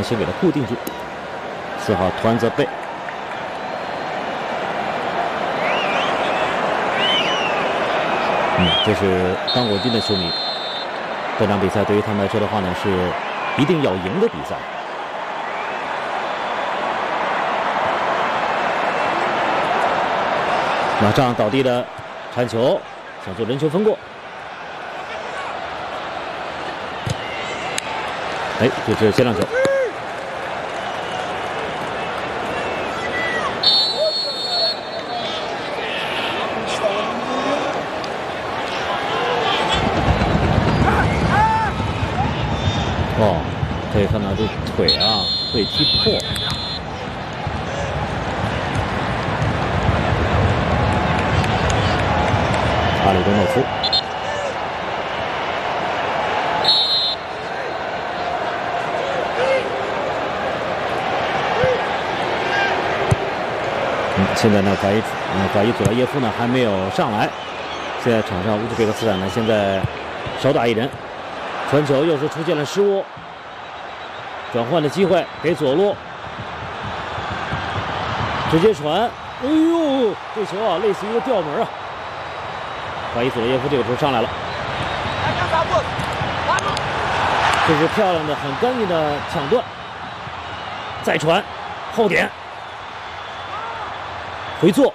先给它固定住。4号团泽贝。这是刚果金的球迷。这场比赛对于他们来说的话呢，是一定要赢的比赛。马上倒地的铲球，想做人球分过。哎，这是接上球。哦，可以看到这腿啊被踢破。阿里多诺夫。现在呢，法伊祖拉耶夫呢还没有上来。现在场上乌兹别克斯坦呢现在少打一人。传球又是出现了失误，转换的机会给左路，直接传。哎呦，这球啊类似于一个吊门啊！法伊祖拉耶夫这个球上来了，这是漂亮的、很干净的抢断，再传，后点，回做，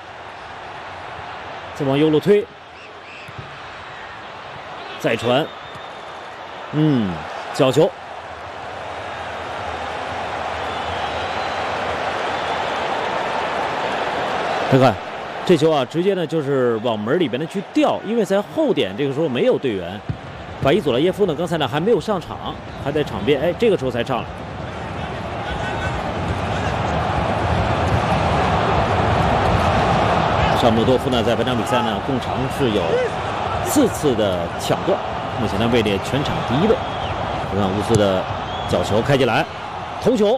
再往右路推，再传。角球，看看这球啊，直接呢就是往门里边的去吊，因为在后点这个时候没有队员，法伊祖拉耶夫呢刚才呢还没有上场，还在场边，哎，这个时候才上来。沙姆多夫呢在本场比赛呢共尝是有4次的抢断。目前呢位列全场第1位。看看乌斯的角球开进来，头球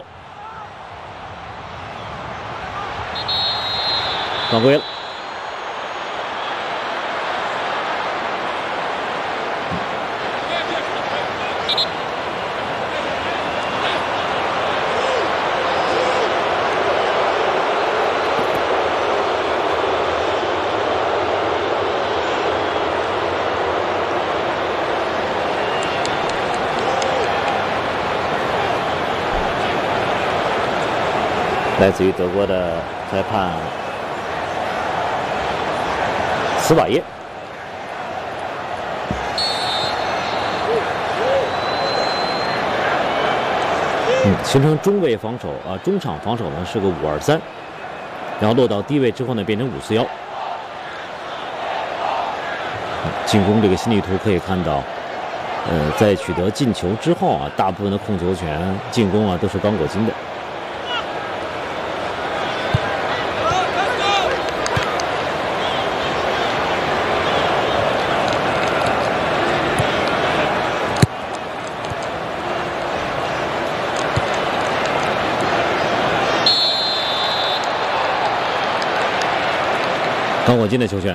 犯规了。来自于德国的裁判斯瓦耶。形成中卫防守啊，中场防守呢是个5-2-3，然后落到低位之后呢变成5-4-1。进攻这个心理图可以看到，在取得进球之后啊，大部分的控球权、进攻啊都是刚果金的。刚果金的球权，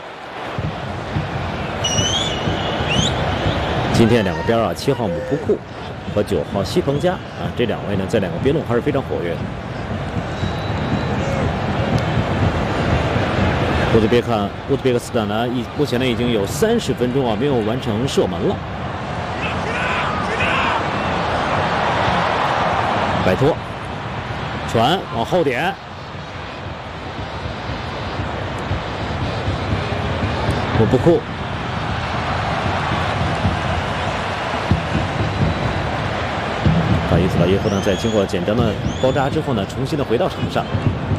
今天2个边啊，7号姆布库和9号西彭加啊，这2位呢在2个边路还是非常活跃的。乌兹别克斯坦呢，目前呢已经有30分钟啊没有完成射门了。摆脱，传往后点。姆布库，法伊斯老耶夫呢，在经过简单的包扎之后呢，重新的回到场上。